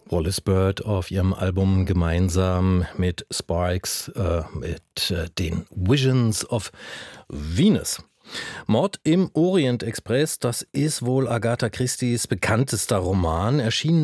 Wallis Bird auf ihrem Album gemeinsam mit Sparks den Visions of Venus. Mord im Orient Express, das ist wohl Agatha Christies bekanntester Roman, erschien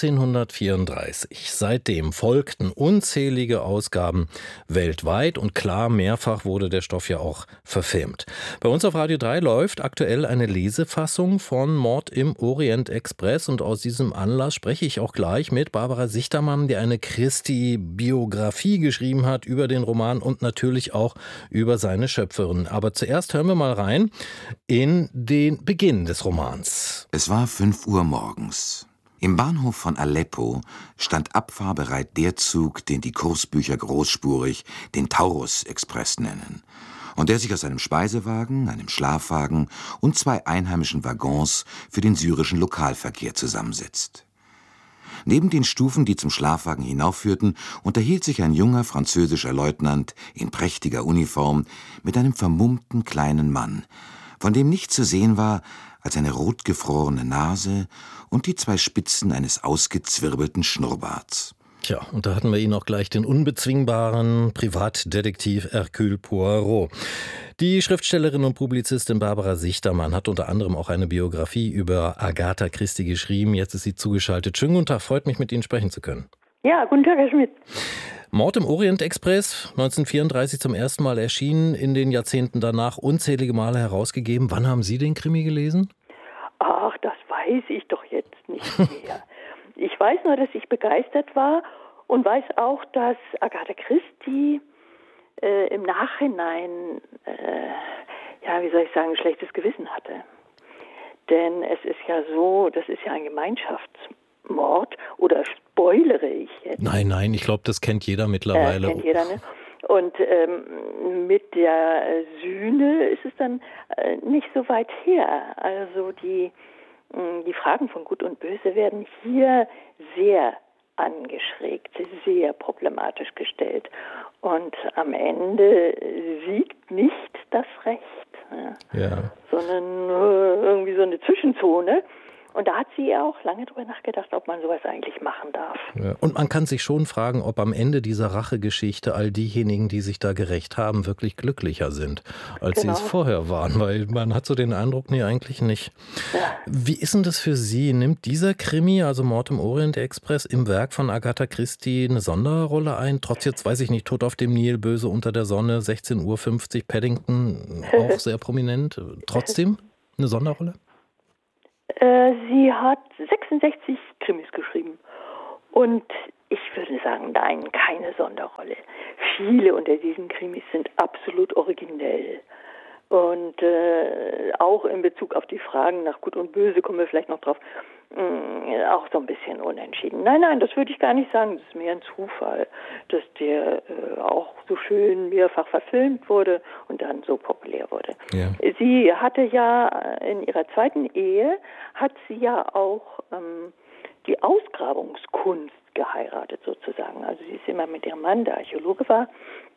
1934. Seitdem folgten unzählige Ausgaben weltweit und klar, mehrfach wurde der Stoff ja auch verfilmt. Bei uns auf Radio 3 läuft aktuell eine Lesefassung von Mord im Orient Express und aus diesem Anlass spreche ich auch gleich mit Barbara Sichtermann, die eine Christie-Biografie geschrieben hat über den Roman und natürlich auch über seine Schöpferin. Aber zuerst hören wir mal rein in den Beginn des Romans. Es war 5 Uhr morgens. Im Bahnhof von Aleppo stand abfahrbereit der Zug, den die Kursbücher großspurig den Taurus-Express nennen und der sich aus einem Speisewagen, einem Schlafwagen und 2 einheimischen Waggons für den syrischen Lokalverkehr zusammensetzt. Neben den Stufen, die zum Schlafwagen hinaufführten, unterhielt sich ein junger französischer Leutnant in prächtiger Uniform mit einem vermummten kleinen Mann, von dem nichts zu sehen war als eine rotgefrorene Nase und die 2 Spitzen eines ausgezwirbelten Schnurrbarts. Tja, und da hatten wir ihn auch gleich, den unbezwingbaren Privatdetektiv Hercule Poirot. Die Schriftstellerin und Publizistin Barbara Sichtermann hat unter anderem auch eine Biografie über Agatha Christie geschrieben. Jetzt ist sie zugeschaltet. Schönen guten Tag, freut mich, mit Ihnen sprechen zu können. Ja, guten Tag, Herr Schmidt. Mord im Orient Express, 1934 zum ersten Mal erschienen, in den Jahrzehnten danach unzählige Male herausgegeben. Wann haben Sie den Krimi gelesen? Ach, das weiß ich doch jetzt nicht mehr. Ich weiß nur, dass ich begeistert war und weiß auch, dass Agatha Christie im Nachhinein, wie soll ich sagen, ein schlechtes Gewissen hatte. Denn es ist ja so, das ist ja ein Gemeinschaftsmord, oder spoilere ich jetzt? Nein, ich glaube, das kennt jeder mittlerweile. Kennt jeder, ne? Und mit der Sühne ist es dann nicht so weit her. Also die Fragen von Gut und Böse werden hier sehr angeschrägt, sehr problematisch gestellt. Und am Ende siegt nicht das Recht, sondern irgendwie so eine Zwischenzone. Und da hat sie auch lange drüber nachgedacht, ob man sowas eigentlich machen darf. Ja, und man kann sich schon fragen, ob am Ende dieser Rachegeschichte all diejenigen, die sich da gerächt haben, wirklich glücklicher sind, als sie es vorher waren. Weil man hat so den Eindruck, nee, eigentlich nicht. Ja. Wie ist denn das für Sie? Nimmt dieser Krimi, also Mord im Orient Express, im Werk von Agatha Christie eine Sonderrolle ein? Trotz jetzt, weiß ich nicht, Tod auf dem Nil, Böse unter der Sonne, 16:50 Uhr, Paddington, auch sehr prominent. Trotzdem eine Sonderrolle? Sie hat 66 Krimis geschrieben und ich würde sagen, nein, keine Sonderrolle. Viele unter diesen Krimis sind absolut originell und auch in Bezug auf die Fragen nach Gut und Böse kommen wir vielleicht noch drauf, auch so ein bisschen unentschieden. Nein, das würde ich gar nicht sagen, das ist mehr ein Zufall, dass der auch so schön mehrfach verfilmt wurde und dann so populär wurde. Ja. Sie hatte ja in ihrer zweiten Ehe, hat sie ja auch die Ausgrabungskunst geheiratet sozusagen. Also sie ist immer mit ihrem Mann, der Archäologe war,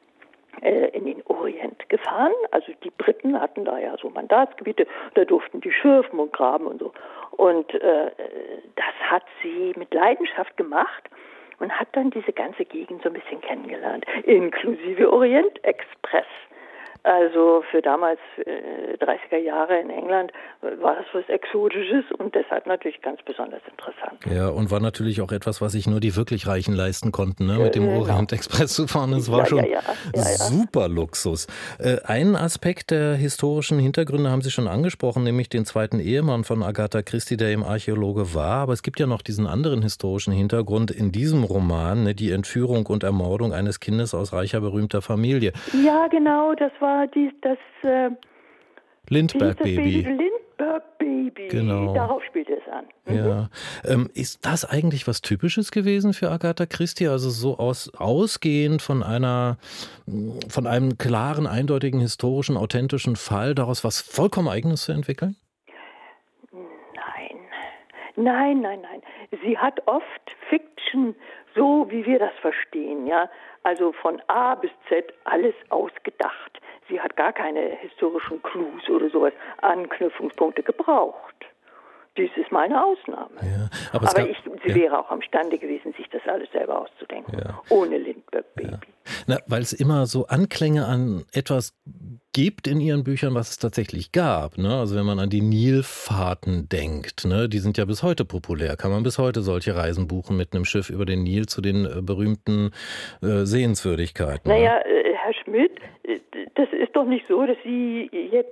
in den Orient gefahren. Also die Briten hatten da ja so Mandatsgebiete, da durften die schürfen und graben und so. Und das hat sie mit Leidenschaft gemacht und hat dann diese ganze Gegend so ein bisschen kennengelernt, inklusive Orient Express. Also für damals 30er Jahre in England war das was Exotisches und deshalb natürlich ganz besonders interessant. Ja, und war natürlich auch etwas, was sich nur die wirklich Reichen leisten konnten, ne? Mit dem Orient Express zu fahren. Das war schon super Luxus. Einen Aspekt der historischen Hintergründe haben Sie schon angesprochen, nämlich den zweiten Ehemann von Agatha Christie, der eben Archäologe war. Aber es gibt ja noch diesen anderen historischen Hintergrund in diesem Roman, ne? Die Entführung und Ermordung eines Kindes aus reicher, berühmter Familie. Ja, genau, das war das Lindbergh-Baby. Lindbergh-Baby, genau. Darauf spielt es an. Ja. Ist das eigentlich was Typisches gewesen für Agatha Christie? Also so ausgehend von einem klaren, eindeutigen, historischen, authentischen Fall, daraus was vollkommen Eigenes zu entwickeln? Nein. Sie hat oft Fiction, so wie wir das verstehen, ja. Also von A bis Z alles ausgedacht. Sie hat gar keine historischen Clues oder sowas, Anknüpfungspunkte gebraucht. Dies ist meine Ausnahme. Ja, aber sie wäre auch imstande gewesen, sich das alles selber auszudenken, ohne Lindbergh-Baby. Ja. Weil es immer so Anklänge an etwas gibt in ihren Büchern, was es tatsächlich gab. Ne? Also wenn man an die Nilfahrten denkt, ne? Die sind ja bis heute populär. Kann man bis heute solche Reisen buchen mit einem Schiff über den Nil zu den berühmten Sehenswürdigkeiten. Naja, Herr Schmidt, das ist doch nicht so, dass Sie jetzt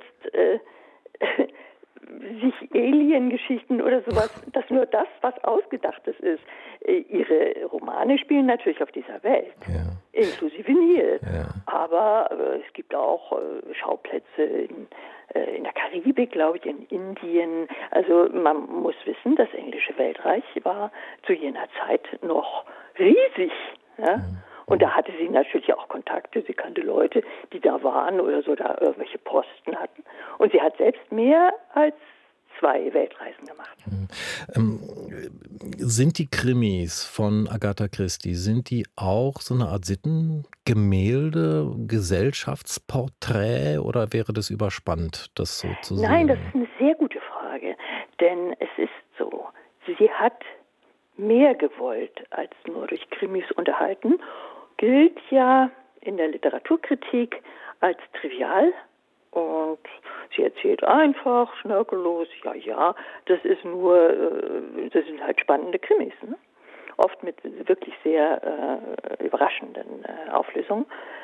sich Alien-Geschichten oder sowas, dass nur das, was Ausgedachtes ist. Ihre Romane spielen natürlich auf dieser Welt, inklusive Nil. Ja. Aber es gibt auch Schauplätze in der Karibik, glaube ich, in Indien. Also man muss wissen, das englische Weltreich war zu jener Zeit noch riesig. Ja? Und da hatte sie natürlich auch Kontakte, sie kannte Leute, die da waren oder so, da irgendwelche Posten hatten. Und sie hat selbst mehr als 2 Weltreisen gemacht. Sind die Krimis von Agatha Christie, sind die auch so eine Art Sittengemälde, Gesellschaftsporträt oder wäre das überspannt, das so zu sehen? Nein, das ist eine sehr gute Frage, denn es ist so, sie hat mehr gewollt als nur durch Krimis unterhalten, gilt ja in der Literaturkritik als trivial und sie erzählt einfach, schnörkellos, das sind halt spannende Krimis, ne? Oft mit wirklich sehr überraschenden Auflösungen.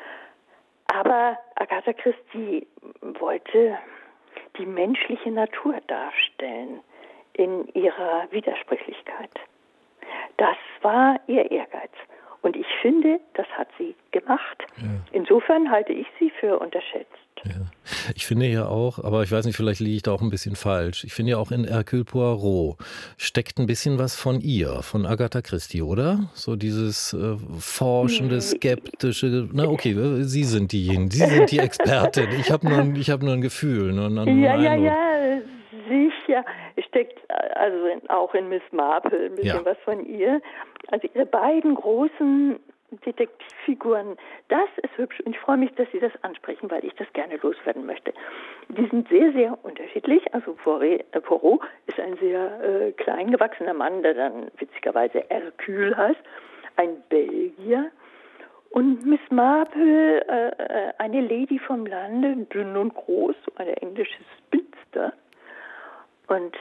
Aber Agatha Christie wollte die menschliche Natur darstellen in ihrer Widersprüchlichkeit. Das war ihr Ehrgeiz. Und ich finde, das hat sie gemacht. Ja. Insofern halte ich sie für unterschätzt. Ja. Ich finde ja auch, aber ich weiß nicht, vielleicht liege ich da auch ein bisschen falsch. Ich finde ja auch in Hercule Poirot steckt ein bisschen was von ihr, von Agatha Christie, oder? So dieses forschende, skeptische. Na okay, Sie sind diejenigen, Sie sind die Expertin. Ich habe nur ein Gefühl. Ja, sicher. Steckt also auch in Miss Marple ein bisschen was von ihr. Also ihre beiden großen Detektivfiguren, das ist hübsch und ich freue mich, dass Sie das ansprechen, weil ich das gerne loswerden möchte. Die sind sehr, sehr unterschiedlich. Also Poirot ist ein sehr klein gewachsener Mann, der dann witzigerweise Hercule heißt, ein Belgier. Und Miss Marple, eine Lady vom Lande, dünn und groß, eine englische Spinster. Und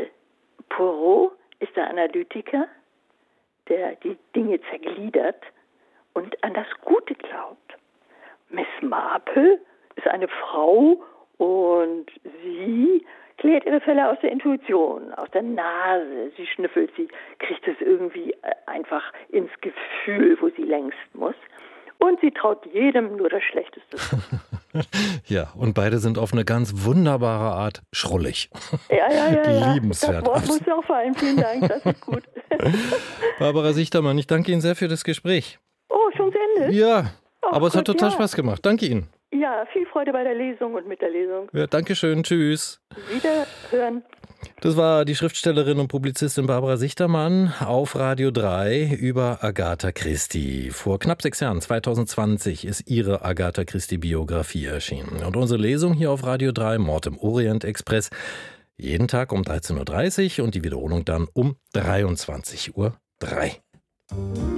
Poirot ist der Analytiker, der die Dinge zergliedert und an das Gute glaubt. Miss Marple ist eine Frau und sie klärt ihre Fälle aus der Intuition, aus der Nase. Sie schnüffelt, sie kriegt es irgendwie einfach ins Gefühl, wo sie längst muss. Und sie traut jedem nur das Schlechteste zu. Ja, und beide sind auf eine ganz wunderbare Art schrullig. Ja. Liebenswert. Das Wort muss auch fallen. Vielen Dank, das ist gut. Barbara Sichtermann, ich danke Ihnen sehr für das Gespräch. Oh, schon zu Ende? Ja, aber es hat total Spaß gemacht. Danke Ihnen. Ja, viel Freude bei der Lesung und mit der Lesung. Ja, danke schön. Tschüss. Wiederhören. Das war die Schriftstellerin und Publizistin Barbara Sichtermann auf Radio 3 über Agatha Christie. Vor knapp 6 Jahren, 2020, ist ihre Agatha Christie-Biografie erschienen. Und unsere Lesung hier auf Radio 3, Mord im Orient Express, jeden Tag um 13.30 Uhr und die Wiederholung dann um 23.03 Uhr.